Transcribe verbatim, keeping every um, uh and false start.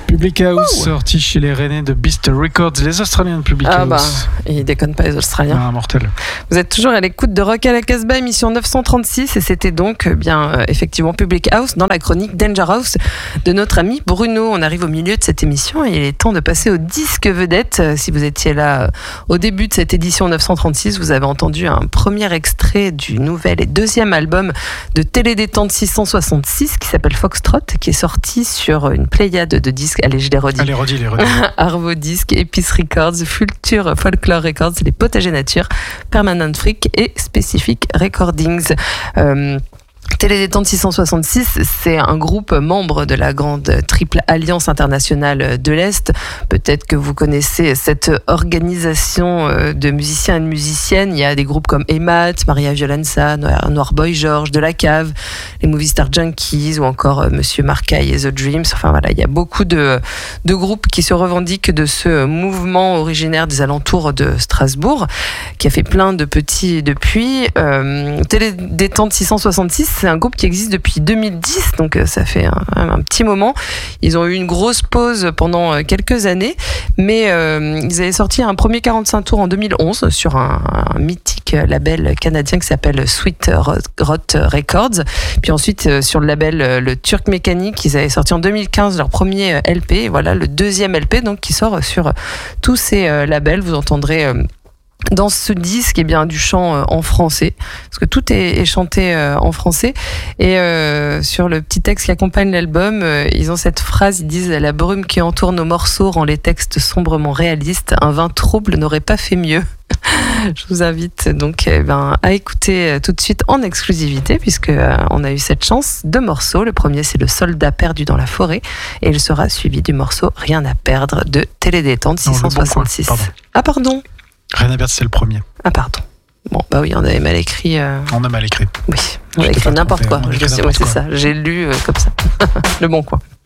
Public House, oh. sorti chez les Rennais de Beast Records, les Australiens de Public ah House. Bah, ils déconnent pas les Australiens. Ah, mortel. Vous êtes toujours à l'écoute de Rock à la Casbah, émission neuf cent trente-six, et c'était donc bien euh, effectivement Public House dans la chronique Danger House de notre ami Bruno. On arrive au milieu de cette émission et il est temps de passer au disque vedette. Si vous étiez là euh, au début de cette édition neuf cent trente-six, vous avez entendu un premier extrait du nouvel et deuxième album de Télédétente six cent soixante-six qui s'appelle Foxtrot, qui est sorti sur une pléiade de disques. Allez, je les redis. Allez, redis, les redis. Arvo Disc, Epice Records, Future Folklore Records, Les Potagers Nature, Permanent Freak et Specific Recordings. Euh, Télédétente six cent soixante-six, c'est un groupe membre de la grande triple alliance internationale de l'Est. Peut-être que vous connaissez cette organisation de musiciens et de musiciennes. Il y a des groupes comme Emat, Maria Violenza, Noir Boy George, De La Cave, les Movie Star Junkies ou encore Monsieur Marcaille et The Dreams. Enfin voilà, il y a beaucoup de, de groupes qui se revendiquent de ce mouvement originaire des alentours de Strasbourg, qui a fait plein de petits depuis. Euh, Télédétente six cent soixante-six, c'est un groupe qui existe depuis deux mille dix, donc ça fait un, un petit moment. Ils ont eu une grosse pause pendant quelques années, mais euh, ils avaient sorti un premier quarante-cinq tours en deux mille onze sur un, un mythique label canadien qui s'appelle Sweet Rot Records. Puis ensuite, euh, sur le label le Turk Mécanique, ils avaient sorti en deux mille quinze leur premier L P. Et voilà le deuxième L P donc qui sort sur tous ces euh, labels. Vous entendrez euh, dans ce disque, eh bien, du chant euh, en français, parce que tout est, est chanté euh, en français. Et euh, sur le petit texte qui accompagne l'album, euh, ils ont cette phrase, ils disent « La brume qui entoure nos morceaux rend les textes sombrement réalistes. Un vin trouble n'aurait pas fait mieux. » Je vous invite donc eh ben, à écouter tout de suite en exclusivité, puisque euh, on a eu cette chance, deux morceaux. Le premier, c'est Le Soldat perdu dans la forêt, et il sera suivi du morceau Rien à perdre de Télédétente six cent soixante-six. Non, le bon coin, ah pardon. Rien à perdre, c'est le premier. Ah pardon. Bon, bah oui, on avait mal écrit. Euh... On a mal écrit. Oui, on a écrit n'importe quoi. On a Je écrit sais, n'importe ouais, c'est quoi. ça. J'ai lu euh, comme ça. Le bon coin.